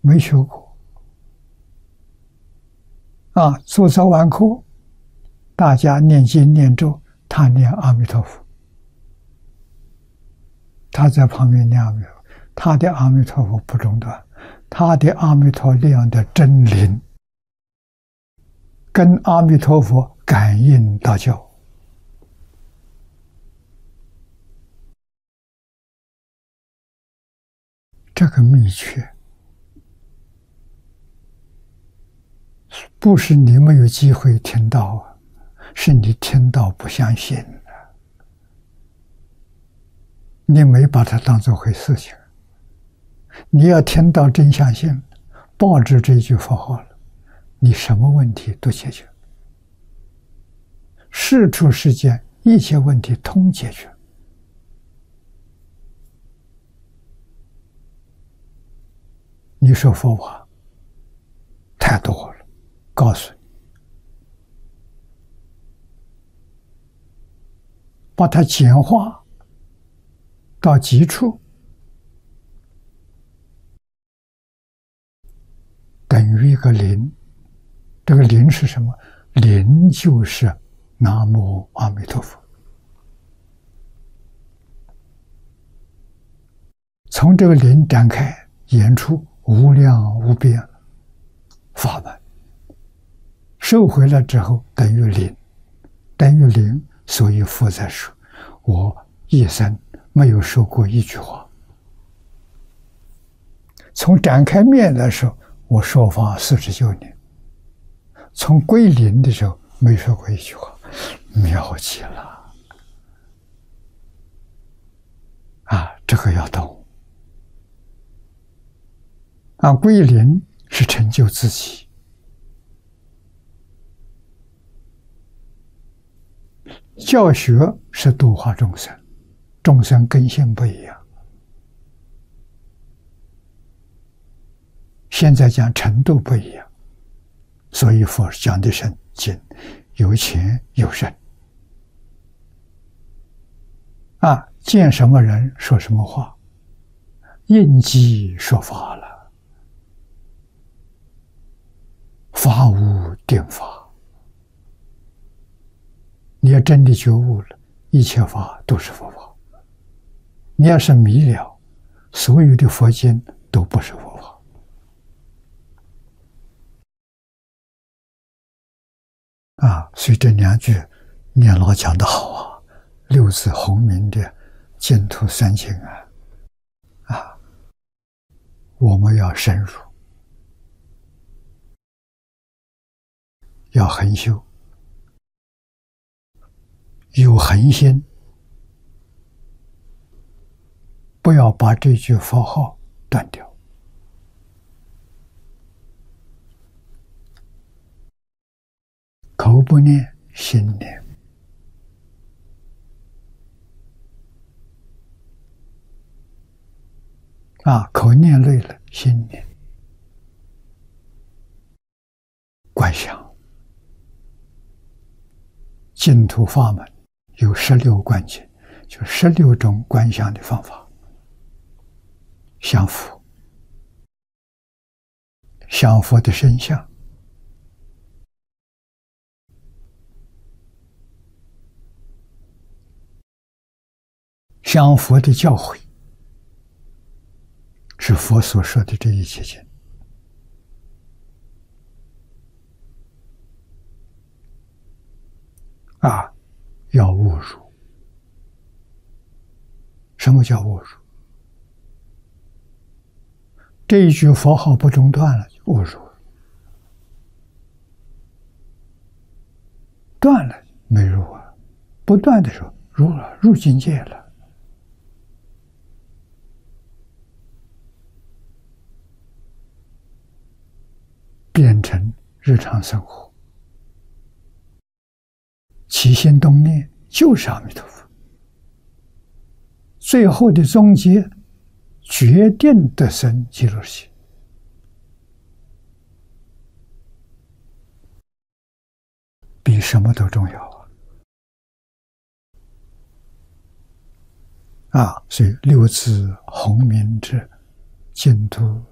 没学过啊。做早晚课，大家念经念咒，他念阿弥陀佛，他在旁边念阿弥陀佛，他的阿弥陀佛不中断，他的阿弥陀量的真灵，跟阿弥陀佛感应道交。这个秘诀不是你没有机会听到啊，是你听到不相信了，你没把它当作回事情。你要听到真相信，抱着这句佛号了，你什么问题都解决，世出世间一切问题通解决。你说佛法太多了，告诉你，把它简化到极处，等于一个零。这个零是什么？零就是南无阿弥陀佛。从这个零展开，演出无量无边法门，收回来之后等于零，等于零，所以佛在说，我一生没有说过一句话。从展开面的时候，我说法49年，从归零的时候没说过一句话，妙极了啊！这个要懂。归零是成就自己，教学是度化众生，众生根性不一样。现在讲程度不一样，所以佛讲的圣经有浅有深见什么人说什么话，应机说法了。法无定法，你要真的觉悟了，一切法都是佛法。你要是迷了，所有的佛经都不是佛法所以这两句念老讲得好啊，六字洪名的净土三经我们要深入，要恒修，有恒心，不要把这句佛号断掉。口不念，心念。口念累了，心念。观想。净土法门有16观境，就16种观想的方法。想佛，想佛的身相，想佛的教诲，是佛所说的这一切经。要悟入。什么叫悟入？这一句佛号不中断了，就悟入了。断了没入不断的时候入了，入境界了。变成日常生活，起心动念就是阿弥陀佛。最后的终结，决定得生极乐世界。比什么都重要所以六字洪名之净土